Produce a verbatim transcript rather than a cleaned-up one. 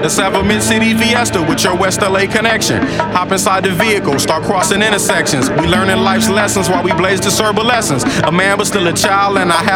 Let's have a mid-city fiesta with your West L A connection. Hop inside the vehicle, start crossing intersections. We learning life's lessons while we blaze discernible lessons. A man but still a child, and I have